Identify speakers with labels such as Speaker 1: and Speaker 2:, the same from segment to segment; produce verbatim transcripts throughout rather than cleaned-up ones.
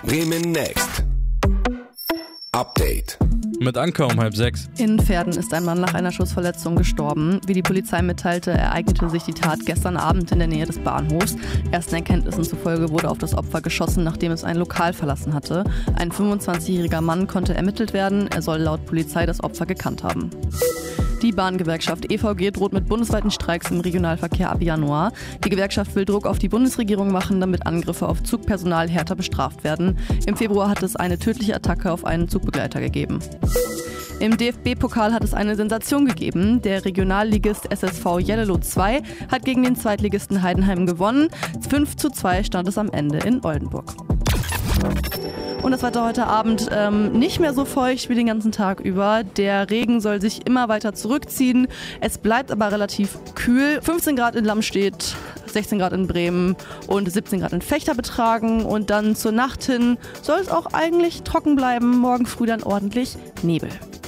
Speaker 1: Bremen Next. Update.
Speaker 2: Mit Anker um halb sechs.
Speaker 3: In Verden ist ein Mann nach einer Schussverletzung gestorben. Wie die Polizei mitteilte, ereignete sich die Tat gestern Abend in der Nähe des Bahnhofs. Ersten Erkenntnissen zufolge wurde auf das Opfer geschossen, nachdem es ein Lokal verlassen hatte. Ein fünfundzwanzigjähriger Mann konnte ermittelt werden. Er soll laut Polizei das Opfer gekannt haben. Die Bahngewerkschaft E V G droht mit bundesweiten Streiks im Regionalverkehr ab Januar. Die Gewerkschaft will Druck auf die Bundesregierung machen, damit Angriffe auf Zugpersonal härter bestraft werden. Im Februar hat es eine tödliche Attacke auf einen Zugbegleiter gegeben. Im D F B-Pokal hat es eine Sensation gegeben. Der Regionalligist S S V Jelleloh zwei hat gegen den Zweitligisten Heidenheim gewonnen. fünf zu zwei stand es am Ende in Oldenburg. Und das Wetter heute Abend ähm, nicht mehr so feucht wie den ganzen Tag über. Der Regen soll sich immer weiter zurückziehen. Es bleibt aber relativ kühl. fünfzehn Grad in Lamstedt, sechzehn Grad in Bremen und siebzehn Grad in Vechta betragen. Und dann zur Nacht hin soll es auch eigentlich trocken bleiben. Morgen früh dann ordentlich Nebel.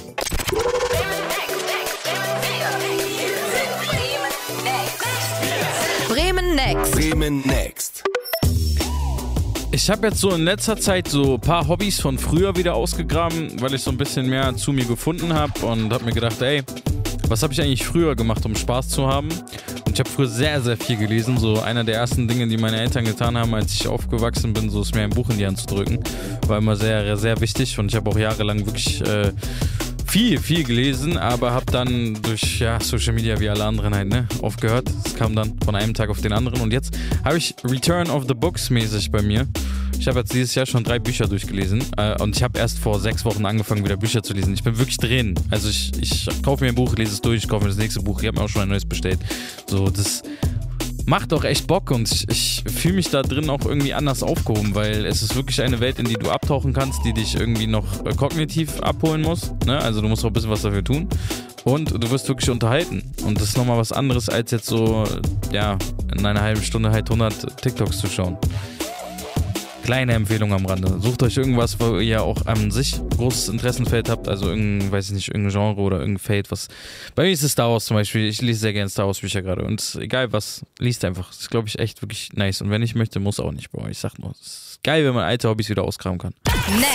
Speaker 4: Bremen Next.
Speaker 1: Bremen Next.
Speaker 2: Ich habe jetzt so in letzter Zeit so ein paar Hobbys von früher wieder ausgegraben, weil ich so ein bisschen mehr zu mir gefunden habe und habe mir gedacht, ey, was habe ich eigentlich früher gemacht, um Spaß zu haben? Und ich habe früher sehr, sehr viel gelesen. So einer der ersten Dinge, die meine Eltern getan haben, als ich aufgewachsen bin, so ist mir ein Buch in die Hand zu drücken. War immer sehr, sehr wichtig und ich habe auch jahrelang wirklich äh, viel, viel gelesen, aber habe dann durch ja, Social Media wie alle anderen halt ne, aufgehört. Es kam dann von einem Tag auf den anderen und jetzt habe ich Return of the Books mäßig bei mir. Ich habe jetzt dieses Jahr schon drei Bücher durchgelesen äh, und ich habe erst vor sechs Wochen angefangen, wieder Bücher zu lesen. Ich bin wirklich drin. Also ich, ich kaufe mir ein Buch, lese es durch, kaufe mir das nächste Buch. Ich habe mir auch schon ein neues bestellt. So, das macht auch echt Bock und ich, ich fühle mich da drin auch irgendwie anders aufgehoben, weil es ist wirklich eine Welt, in die du abtauchen kannst, die dich irgendwie noch äh, kognitiv abholen muss. Ne? Also du musst auch ein bisschen was dafür tun und du wirst wirklich unterhalten. Und das ist nochmal was anderes, als jetzt so, ja, in einer halben Stunde halt hundert TikToks zu schauen. Kleine Empfehlung am Rande. Sucht euch irgendwas, wo ihr auch an sich großes Interessenfeld habt, also irgendein, weiß ich nicht, irgendein Genre oder irgendein Feld, was. Bei mir ist es Star Wars zum Beispiel. Ich lese sehr gerne Star Wars Bücher gerade und egal was, liest einfach. Das ist, glaube ich, echt wirklich nice. Und wenn ich möchte, muss auch nicht, Bro. Ich sag nur, es ist geil, wenn man alte Hobbys wieder ausgraben kann.